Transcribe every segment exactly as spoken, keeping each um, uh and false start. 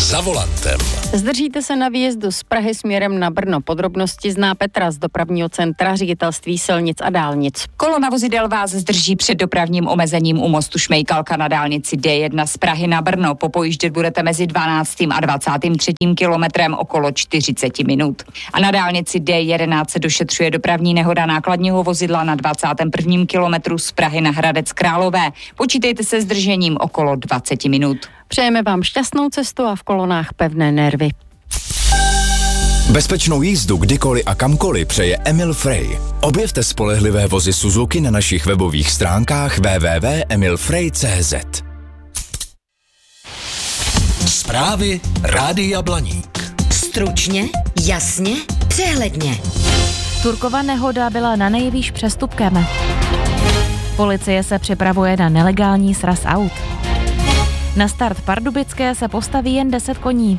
Za volantem. Zdržíte se na výjezdu z Prahy směrem na Brno. Podrobnosti zná Petra z dopravního centra Ředitelství silnic a dálnic. Kolona vozidel vás zdrží před dopravním omezením u mostu Šmejkalka na dálnici D jedna z Prahy na Brno. Popojíždět budete mezi dvanáctým a dvacátým třetím kilometrem okolo čtyřicet minut. A na dálnici D jedenáct se došetřuje dopravní nehoda nákladního vozidla na dvacátém prvním kilometru z Prahy na Hradec Králové. Počítejte se zdržením okolo dvacet minut. Přejeme vám šťastnou cestu a v kolonách pevné nervy. Bezpečnou jízdu kdykoliv a kamkoliv přeje Emil Frey. Objevte spolehlivé vozy Suzuki na našich webových stránkách w w w tečka emil frey tečka c z. Zprávy Rádia Blaník. Stručně, jasně, přehledně. Turkova nehoda byla nanejvýš přestupkem. Policie se připravuje na nelegální sraz aut. Na start Pardubické se postaví jen deset koní.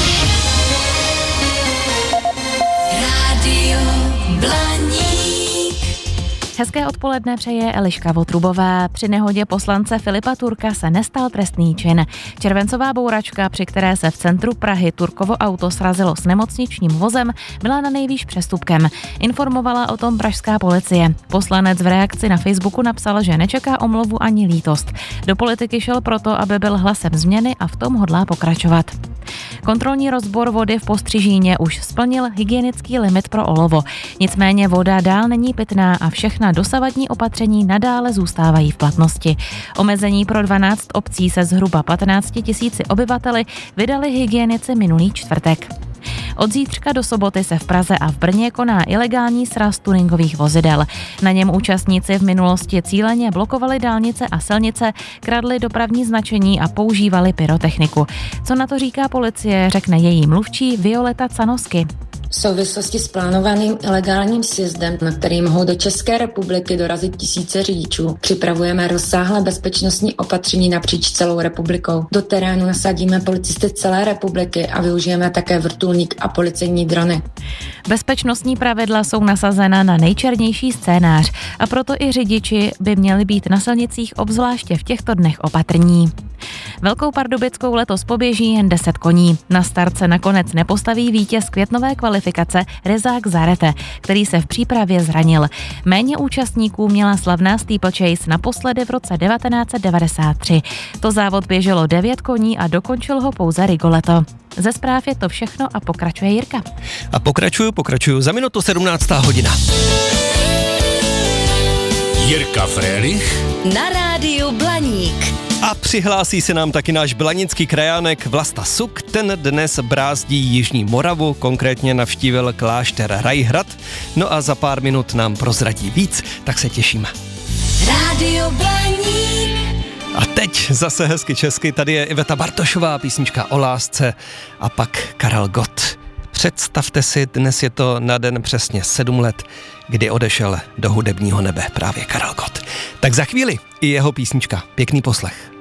Rádio Blaník. Hezké odpoledne přeje Eliška Votrubová. Při nehodě poslance Filipa Turka se nestal trestný čin. Červencová bouračka, při které se v centru Prahy Turkovo auto srazilo s nemocničním vozem, byla nanejvýš přestupkem. Informovala o tom pražská policie. Poslanec v reakci na Facebooku napsal, že nečeká omluvu ani lítost. Do politiky šel proto, aby byl hlasem změny a v tom hodlá pokračovat. Kontrolní rozbor vody v Postřižíně už splnil hygienický limit pro olovo. Nicméně voda dál není pitná a všechna dosavadní opatření nadále zůstávají v platnosti. Omezení pro dvanáct obcí se zhruba patnácti tisíci obyvateli vydali hygienici minulý čtvrtek. Od zítřka do soboty se v Praze a v Brně koná ilegální sraz tuningových vozidel. Na něm účastníci v minulosti cíleně blokovali dálnice a silnice, kradli dopravní značení a používali pyrotechniku. Co na to říká policie, řekne její mluvčí Violeta Canosky. V souvislosti s plánovaným ilegálním sjezdem, na který mohou do České republiky dorazit tisíce řidičů, připravujeme rozsáhlé bezpečnostní opatření napříč celou republikou. Do terénu nasadíme policisty celé republiky a využijeme také vrtulník a policejní drony. Bezpečnostní pravidla jsou nasazena na nejčernější scénář a proto i řidiči by měli být na silnicích obzvláště v těchto dnech opatrní. Velkou Pardubickou letos poběží jen deset koní. Na start se nakonec nepostaví vítěz květnové kvalifikace Rezák Zarete, který se v přípravě zranil. Méně účastníků měla slavná steeplechase naposledy v roce devatenáct set devadesát tři. To závod běželo devět koní a dokončil ho pouze Rigoletto. Ze zpráv je to všechno a pokračuje Jirka. A pokračuju, pokračuju. Za minutu sedmnáctá hodina. Jirka Frélich Na rádiu Blaník. A přihlásí se nám taky náš blanický krajánek Vlasta Suk. Ten dnes brázdí Jižní Moravu, konkrétně navštívil klášter Rajhrad. No a za pár minut nám prozradí víc, tak se těšíme. Rádio Blaník. A teď zase hezky česky, tady je Iveta Bartošová, písnička o lásce a pak Karel Gott. Představte si, dnes je to na den přesně sedm let, kdy odešel do hudebního nebe právě Karel Gott. Tak za chvíli i jeho písnička. Pěkný poslech.